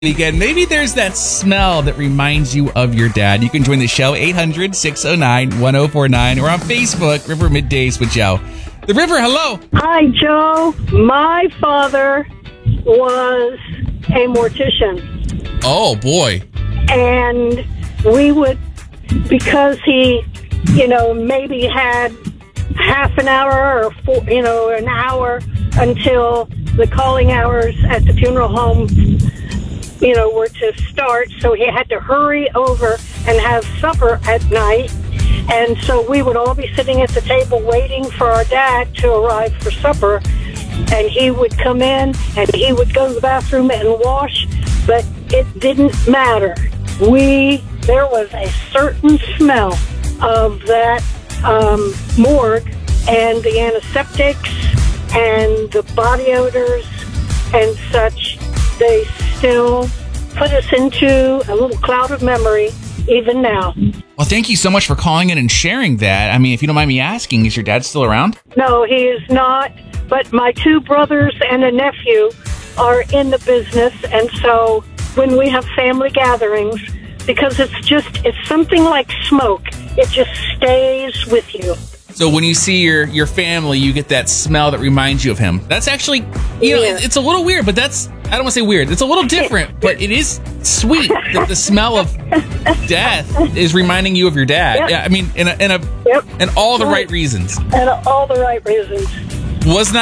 Again, maybe there's that smell that reminds you of your dad. You can join the show, 800-609-1049, or on Facebook, River Middays with Joe. The River, hello. Hi, Joe. My father was a mortician. Oh, boy. And we would, because he, maybe had half an hour or an hour until the calling hours at the funeral home were to start, so he had to hurry over and have supper at night. And so we would all be sitting at the table waiting for our dad to arrive for supper. And he would come in and he would go to the bathroom and wash, but it didn't matter. There was a certain smell of that morgue and the antiseptics and the body odors and such. They still put us into a little cloud of memory, even now. Well, thank you so much for calling in and sharing that. I mean, if you don't mind me asking, is your dad still around? No, he is not. But my two brothers and a nephew are in the business. And so when we have family gatherings, because it's something like smoke, it just stays with you. So when you see your family, you get that smell that reminds you of him. That's actually, it's a little weird, but I don't want to say weird. It's a little different, but it is sweet that the smell of death is reminding you of your dad. Yep. Yeah, I mean, in all the right reasons. And all the right reasons. Was not